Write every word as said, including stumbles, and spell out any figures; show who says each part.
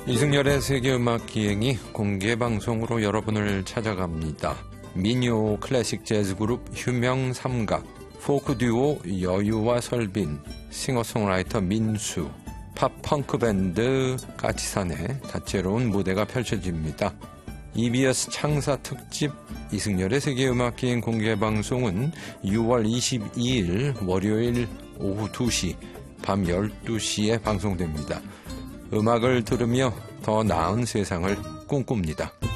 Speaker 1: 이승열의 세계음악기행이 공개방송으로 여러분을 찾아갑니다. 민요 클래식 재즈 그룹 휴명삼각, 포크 듀오 여유와 설빈, 싱어송라이터 민수, 팝펑크 밴드 까치산의 다채로운 무대가 펼쳐집니다. 이비에스 창사 특집 이승열의 세계음악기행 공개방송은 유월 이십이일 월요일 오후 두 시, 밤 열두 시에 방송됩니다. 음악을 들으며 더 나은 세상을 꿈꿉니다.